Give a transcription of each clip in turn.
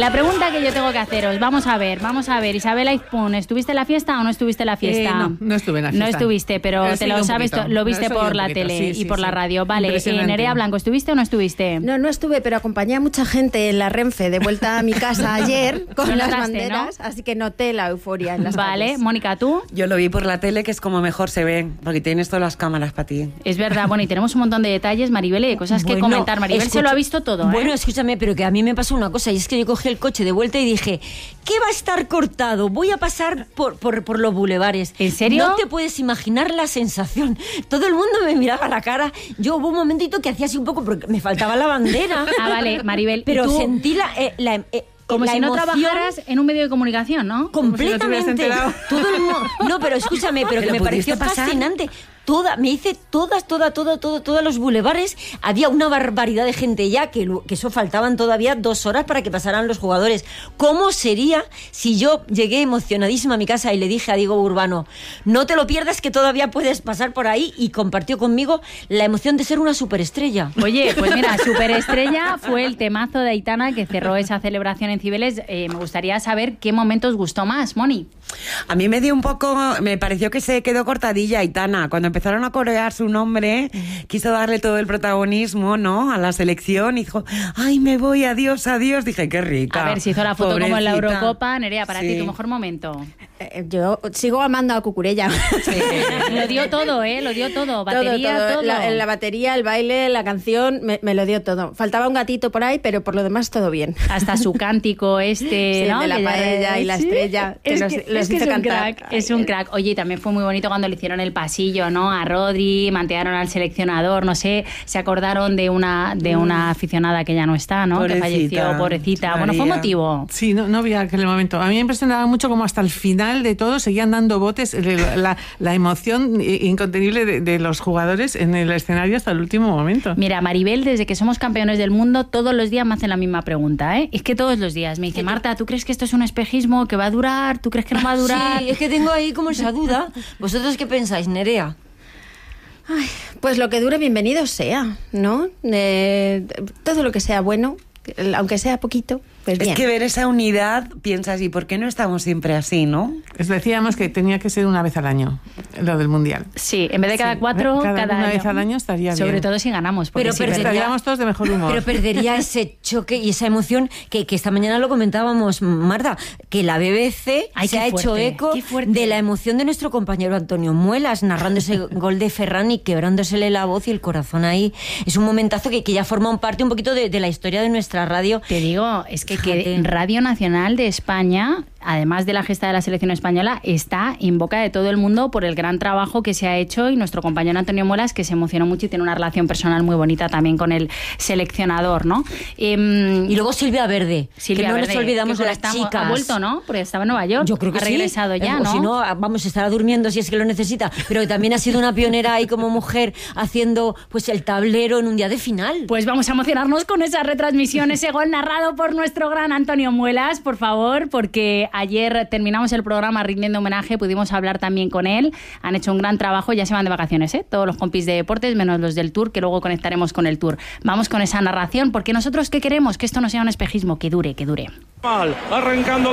la pregunta que yo tengo que haceros, vamos a ver, Isabel Aizpún, ¿estuviste en la fiesta o no estuviste en la fiesta? No estuve en la fiesta. No estuviste, pero te lo sabes, lo viste por la tele y por la radio. Vale, Nerea Blanco, ¿estuviste o no estuviste? No estuve, pero acompañé a mucha gente en la Renfe de vuelta a mi casa ayer con las banderas, ¿no? Así que noté la euforia en las calles. Mónica, ¿tú? Yo lo vi por la tele, que es como mejor se ve, porque tienes todas las cámaras para ti. Es verdad, bueno, y tenemos un montón de detalles, Maribel, y cosas que comentar. Maribel se lo ha visto todo, Bueno, escúchame, pero que a mí me pasó una cosa, y es que yo cogí el coche de vuelta y dije, ¿qué va a estar cortado? Voy a pasar por los bulevares. ¿En serio? No te puedes imaginar la sensación. Todo el mundo me miraba a la cara. Yo hubo un momentito que hacía así un poco, porque me faltaba la bandera. Ah, vale, Maribel. Pero sentí como si no emoción, trabajaras en un medio de comunicación, ¿no? Completamente. Todo el mundo. No, pero escúchame, pero que me pareció fascinante. Me hice todos los bulevares. Había una barbaridad de gente ya, que eso faltaban todavía 2 horas para que pasaran los jugadores. ¿Cómo sería si yo llegué emocionadísima a mi casa y le dije a Diego Urbano, no te lo pierdas, que todavía puedes pasar por ahí, y compartió conmigo la emoción de ser una superestrella? Oye, pues mira, superestrella fue el temazo de Aitana que cerró esa celebración en Cibeles. Me gustaría saber qué momento os gustó más, Moni. A mí me pareció que se quedó cortadilla Aitana. Cuando empezaron a corear su nombre, quiso darle todo el protagonismo, ¿no?, a la selección, y dijo, ay, me voy, adiós. Dije, qué rica. A ver, si hizo la foto pobrecita. como en la Eurocopa. Nerea, para ti, tu mejor momento. Yo sigo amando a Cucurella. Sí. Lo dio todo, lo dio todo. Batería, todo. La batería, el baile, la canción, me lo dio todo. Faltaba un gatito por ahí, pero por lo demás todo bien. Hasta su cántico ¿no? De la paella y la estrella. Es un crack. Oye, también fue muy bonito cuando le hicieron el pasillo, ¿no?, a Rodri, mantearon al seleccionador, no sé, se acordaron de una aficionada que ya no está, ¿no?, pobrecita, que falleció, pobrecita. María. Bueno, fue emotivo. Sí, no vi aquel momento. A mí me impresionaba mucho como hasta el final de todo seguían dando botes, la emoción incontenible de los jugadores en el escenario hasta el último momento. Mira, Maribel, desde que somos campeones del mundo, todos los días me hacen la misma pregunta, ¿eh? Es que todos los días me dice, Marta, ¿tú crees que esto es un espejismo, que va a durar? ¿Tú crees que no va a durar? Sí, es que tengo ahí como esa duda. ¿Vosotros qué pensáis, Nerea? Ay, pues lo que dure, bienvenido sea, ¿no? Todo lo que sea bueno, aunque sea poquito, pues bien. Es que ver esa unidad, piensas, ¿y por qué no estamos siempre así, no? Les decíamos que tenía que ser una vez al año, lo del Mundial. Sí, en vez de cada 4, cada una año. Vez al año estaría bien. Sobre todo si ganamos. Pero estaríamos todos de mejor humor. Pero perdería ese choque y esa emoción que esta mañana lo comentábamos, Marta, que la BBC se ha hecho eco de la emoción de nuestro compañero Antonio Muelas, narrando ese gol de Ferran y quebrándosele la voz y el corazón ahí. Es un momentazo que ya forma parte un poquito de la historia de nuestra radio. Te digo, es que Radio Nacional de España, además de la gesta de la selección española, está en boca de todo el mundo por el gran trabajo que se ha hecho, y nuestro compañero Antonio Muelas, que se emocionó mucho y tiene una relación personal muy bonita también con el seleccionador, ¿no? Y luego Silvia Verde, que no nos olvidamos de las chicas. Ha vuelto, ¿no? Porque estaba en Nueva York. Yo creo que ha regresado ya, ¿no? ¿no? Si no, vamos, estará durmiendo si es que lo necesita, pero que también ha sido una pionera ahí como mujer haciendo pues el tablero en un día de final. Pues vamos a emocionarnos con esa retransmisión, ese gol narrado por nuestro gran Antonio Muelas, por favor, porque ayer terminamos el programa rindiendo homenaje, pudimos hablar también con él, han hecho un gran trabajo, ya se van de vacaciones, todos los compis de deportes, menos los del Tour, que luego conectaremos con el Tour. Vamos con esa narración, porque nosotros ¿qué queremos? Que esto no sea un espejismo, que dure. Arrancando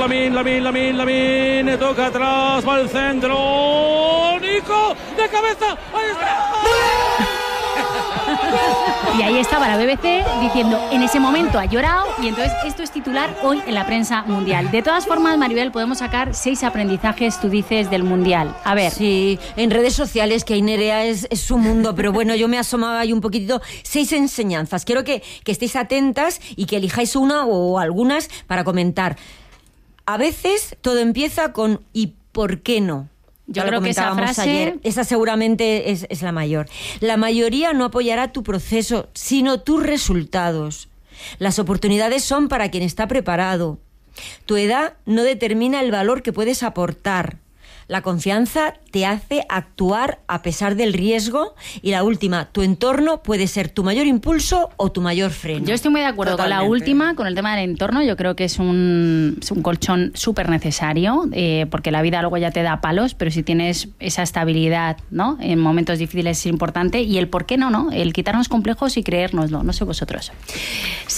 Lamine, toca atrás, va al centro, Nico, de cabeza, ahí está. Y ahí estaba la BBC diciendo, en ese momento ha llorado, y entonces esto es titular hoy en la prensa mundial. De todas formas, Maribel, podemos sacar 6 aprendizajes, tú dices, del Mundial. A ver. Sí, en redes sociales, que ahí Nerea es su mundo, pero bueno, yo me asomaba ahí un poquitito. 6 enseñanzas. Quiero que estéis atentas y que elijáis una o algunas para comentar. A veces todo empieza con ¿y por qué no? Yo creo que esa frase... ayer. Esa seguramente es la mayor. La mayoría no apoyará tu proceso, sino tus resultados. Las oportunidades son para quien está preparado. Tu edad no determina el valor que puedes aportar. La confianza te hace actuar a pesar del riesgo. Y la última, tu entorno puede ser tu mayor impulso o tu mayor freno. Yo estoy muy de acuerdo con la última, con el tema del entorno. Yo creo que es un colchón súper necesario, porque la vida luego ya te da palos, pero si tienes esa estabilidad, ¿no?, en momentos difíciles es importante. Y el por qué no, el quitarnos complejos y creérnoslo. No sé vosotros.